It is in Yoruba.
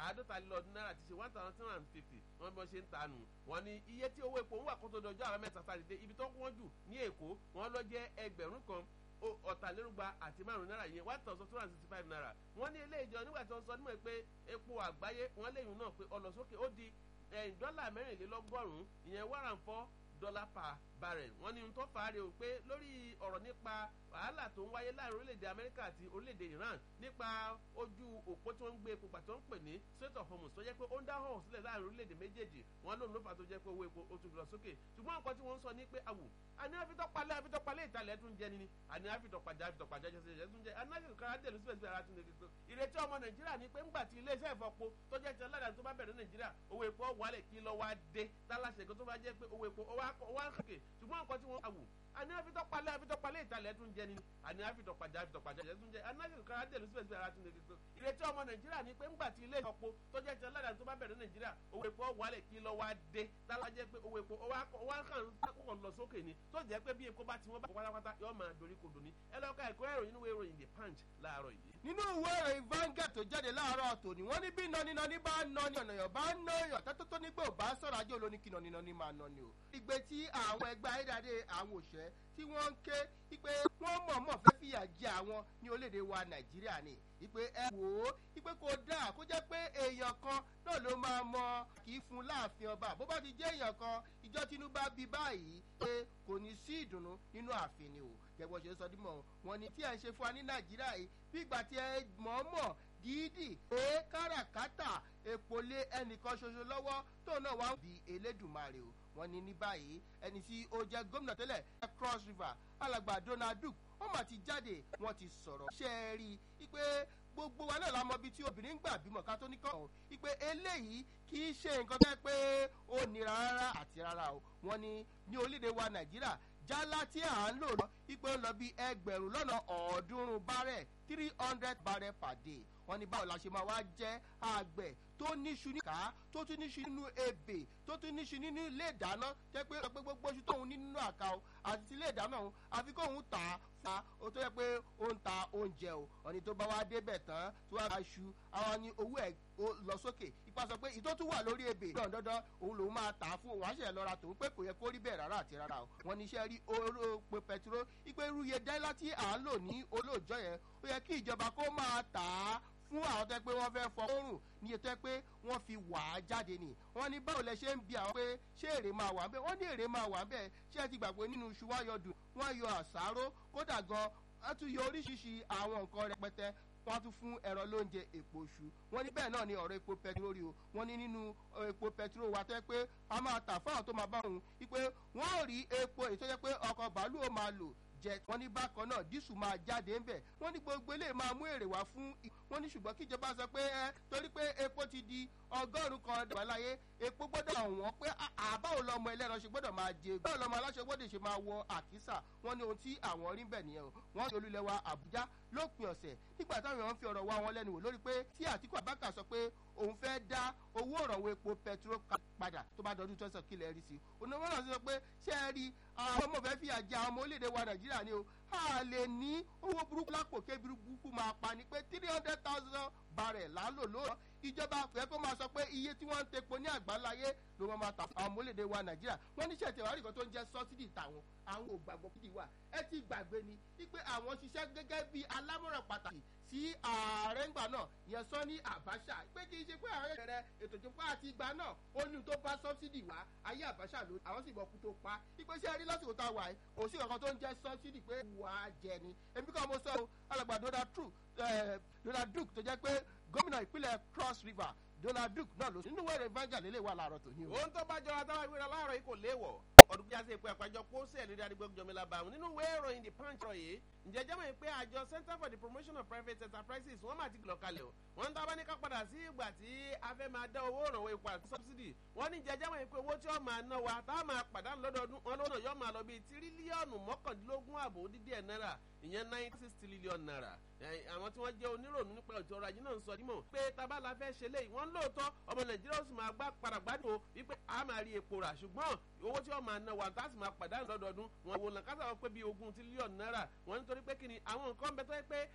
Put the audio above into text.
àádọ́talélọ́ọ̀dún náírà ti ṣe 1,250 wọ́n bí wọ́n ṣe ń ta nù. wọ́n ní iye tí owó epo ń wà kó tó dọjọ́ àbámẹ́ta sátidé ibi tó wọ́n jù ní Èkó wọ́n lọ jẹ́ ẹgbẹ̀rún kan ọ̀tàlérúgba àti márùn náírà yẹn 1,265 naira. wọ́n ní ilé ìjọ nígbà tí wọ́n sọ nímọ̀ pé epo àgbáyé wọ́n léyìn náà pé ọlọ́sókè ó di dọ́là mẹ́rìnlélọ́gọ́rùn-ún ìyẹn $104 per barrel. wọ́n ní ohun tó fà á rè o pé lórí ọ̀rọ̀ nípa wàhálà tó ń wáyé láàrin orílẹ̀-èdè Amẹ́ríkà àti orílẹ̀-èdè Iran nípa ojú òpó tí wọ́n ń gbé epo pàtó ń pè ní Strait of Hormuz tó jẹ́ pé ó ń dá hàn sílẹ̀ láàrin orílẹ̀-èdè méjèèjì wọ́n lóun ló fà tó jẹ́ pé owó epo ó tún lọ sókè ṣùgbọ́n nǹkan tí wọ́n ń sọ ní pé àwò àní àfitọ́palẹ̀ ìtàlẹ̀ tún jẹ ni àní àfitọ́pàjà jẹ́ tún jẹ anáfíìkàràdẹ̀lú síbẹ̀síbẹ̀ ara tún lè gbé ìrètí ọmọ Nàìjíríà ni pé ńgbà tí iléeṣẹ́ ìfọpo tó jẹ́ ti aládàáni tó bá bẹ̀rẹ̀ Nàìjíríà owó epo wálẹ̀ kí lọ́ wá dé táláṣẹ̀ tó bá jẹ́ pé owó epo wá ń kàkè ṣùgbọ́n nǹkan tí wọ́n àwò àní àfitọ́palẹ̀ ìtàlẹ̀ tún jẹ ni àní àfitọ́pàjà jẹ́ tún jẹ anáfíìkàràdẹ̀lú síbẹ̀síbẹ̀ ara tún lè gbé ìrètí ọmọ Nàìjíríà ni pé ńgbà tí ilé ìfọpo tó jẹ́ ti aládàáni tó bá bẹ̀rẹ̀ Nàìjíríà owó epo wálẹ̀ kí lọ́ wá dé tálájẹ́ pé owó epo wá kàn lọ sókè ni tó jẹ́ pé bí epo bá ti wọ́n bá pátápátá yóò máa dorí kodò ní ẹ lọ́ọ́ ka ẹ̀kọ́ ìròyìn nínú ìròyìn The Punch láàárọ̀ yìí. nínú ìwé ìròyìn Vanguard tó jáde láàárọ̀ tòní wọ́n ní bí nọ́nínọ́ní bá nọ́ni ọ̀nàyàn bá nọ́yàn tẹ́tọ́tọ́ nígbà ò bá sọ̀rọ̀ ajé olóníkì nọ́nínọ́ní máa nọ́ni o. ìgbé tí àwọn ẹgbẹ́ ayédáde àwọn òṣẹ́ tí wọ́n ń ké wípé wọ́n mọ̀ọ́mọ̀ fẹ́ fìyà jẹ àwọn ní orílẹ̀-èdè wa Nàìjíríà ni ìpè ẹ wò ó ìpè kò dáa kó jẹ́ pé èèyàn kan náà ló máa mọ kì í fún láàfin ọba bó bá ti jẹ́ èèyàn kan ìjọ Tinubu bá bí báyìí pé kò ní sí ìdùnnú nínú ààfin ni o gẹ́gbọ́n ṣe sọ dímọ̀ wọn ni tí ẹ ń ṣe fún wa ní Nàìjíríà yìí bí ìgbà tí ẹ mọ̀ọ́mọ̀ dídì pé káràkátà epo lé ẹnìkan ṣoṣo lọ́wọ́ tó náà wá bí Elédùmarè o wọ́n ní ní báyìí ẹni tí ó jẹ́ gómìnà tẹ́lẹ̀ Cross River alàgbà Donald Duke wọ́n mà ti jáde wọ́n ti sọ̀rọ̀ ṣe é rí i pé gbogbo wa náà la mọ̀ bí tí obìnrin gbà bímọ ká tó ní kàn ó ipe eléyìí kì í ṣe nǹkan tó yẹ pé ó nira rárá àti rárá o wọ́n ní orílẹ̀-èdè wa Nàìjíríà jálá tí à ń lò lọ ipe ń lọ bí ẹgbẹ̀rún lọ́nà 300 barrel 300 barrel per day wọ́n ní báwo la ṣe máa wá jẹ́ àgbẹ̀ tó níṣu ní ká tó tún níṣu nínú ebè tó tún níṣu nínú ilé ìdáná jẹ́ pé gbogbo oṣù tóun ní nínú àká o àti ilé ìdáná òun àfi kóun tà á fún wa ó tó yẹ pé ó ń ta oúnjẹ o ọ̀nì tó bá wá débẹ̀ tán tó wá aṣu àwọn ní owó ẹ̀ lọ sókè ipa sọ pé ìtọ́ tún wà lórí ebè dandan òun lòun máa tà á fún òun àṣẹ lọ́ra tòun pé kò yẹ kó rí bẹ́ẹ̀ rárá àti rárá o wọ́n ní iṣẹ́ rí oró pẹtiró ipe irú iye dáńlá tí à ń lò ní olóòjọ́ yẹn ó yẹ kí ìjọba kó máa tà á fún àwọn tẹ́ pé wọ́n fẹ́ fọkọ́rùn ní ètò pé wọ́n fi wà á jáde ni wọ́n ní báwo lẹ ṣe ń bi àwọn pé ṣé èrè máa wà bẹ́ẹ̀ wọ́n ní èrè máa wà bẹ́ẹ̀ ṣé ẹ ti gbàgbé nínú iṣu wáyọ̀dù wọ́n yọ àsáró kódà gan wọ́n tún yọ oríṣiríṣi àwọn nǹkan rẹpẹtẹ wọ́n tún fún ẹ̀rọ lóúnjẹ epo iṣu wọ́n ní bẹ́ẹ̀ náà ni ọ̀rọ̀ epo pẹtiró rí o wọ́n ní nínú epo pẹtiró wa tẹ́ pé a máa tà fáwọn tó máa bá òun wípé wọ́n ò rí epo èyí tó jẹ́ pé ọkọ̀ bàálù ó máa lò jẹ wọ́n ní bákan náà dísù máa jáde ńbẹ wọ́n ní gbogbo eléyìí máa mú èrè wá fún wọ́n ní ṣùgbọ́n kíjọba sọ pé torí pé epo ti di 100 kan dàgbàláyé epo gbọ́dọ̀ wọ́n pé àbáwò lọmọ ẹlẹ́rọ ṣe gbọ́dọ̀ máa jẹ báwo lọmọ aláṣẹ gbọ́dọ̀ ṣe máa wọ àkísà wọ́n ní ohun tí àwọn rí bẹ̀ nìyẹn o wọ́n ti olúlẹ̀ wa Àbújá lópin ọ̀sẹ̀ nígbà táwọn èèyàn ń fi ọ̀rọ̀ wá wọn lẹ́nu wò lórí pé tí Àtíkù Abubakar sọ pé òun fẹ́ dá owó ìrànwọ́ epo pẹtiró padà tó bá dọdún tọ́sán kílẹ̀ rí sí i òun náà wọ́n sọ pé ṣé ẹ rí àwọn ọmọ fẹ́ fìyà jẹ àwọn ọmọ orílẹ̀-èdè wa Nàìjíríà ni o a lè ní owó burúkú lápò kébìrú burúkú máa pa ni pé 300,000 barrel lálò lóòrọ̀ ìjọba fẹ́ kó máa sọ pé iye tí wọ́n ń tepo ní àgbáláyé ló wọ́n máa tà fún àwọn ọmọ orílẹ̀-èdè wa Nàìjíríà wọ́n ní ṣètò ìwádìí kan tó ń jẹ́ sọ́sídì tàwọn àwọn ò gbàgbọ́ fídì wà ẹ ti gbàgbé ni wípé àwọn ṣiṣẹ́ gẹ́gẹ́ bí alámọ̀ràn pàtàkì sí ààrẹ ńgbà náà yẹn Sani Abacha pé kì í ṣe pé ààrẹ rẹ ètò ìjọba àti ìgbà náà ó ní tó bá sọ́sídì wá ayé Abacha ló àwọn sì bọ̀kú tó pa ìpèsè rí lásìkò tá a wà yìí kò sí ọ̀kan tó ń jẹ́ sọ́sídì pé wà á jẹ ni èmi kan mo sọ ọ́ alàgbà Donald Duke tó jẹ́ pé gómìnà ìpínlẹ̀ Cross River Donald Duke náà ló nínú wẹ̀rẹ̀ Vanguard lè wà láàárọ̀ tòní o. ohun tó bá jọra táwọn ìwé rẹ láàárọ̀ yìí kò léèwọ̀ ọdún jáde pé àpàjọ pósẹ̀ lórí adigunjọmílà báwọn nínú ìwé ìròyìn The Punch rọ̀ yìí ǹjẹ́ jẹ́ mọ̀ pé àjọ Center for the Promotion of Private Enterprises wọ́n máa ti gbìlọ̀ kalẹ̀ o wọ́n ń dábàá ní ká padà sí ìgbà tí a fẹ́ máa dá owó ìrànwọ́ epo àti subsidy wọ́n ní jẹ́jẹ́ mọ̀ pé owó tí wọ́n máa ná wa táwọn máa pàdánù lọ́dọọdún wọn lọ́nà yóò máa lọ bíi tírílíọ̀nù 19 dídí ẹ̀ náírà ìyẹn 96 trillion naira àwọn tí wọ́n jẹ́ onírònú nípa ètò ọrọ̀ ajé náà ń sọ dímọ̀ pé tabala fẹ́ ṣe léyìí wọ́n lóòótọ́ ọmọ Nàìjíríà ó sì máa gbá padà gbádùn o wípé a máa rí epo rà ṣùgbọ́n owó tí wọ́n máa ná wa tá a sì máa pàdánù lọ́dọọdún wọn wò làn kásà wọ́n pé bíi 20 tírílíọ̀nù náírà wọ́n nítorí pé kíni àwọn nǹkan bẹ tó yẹ pé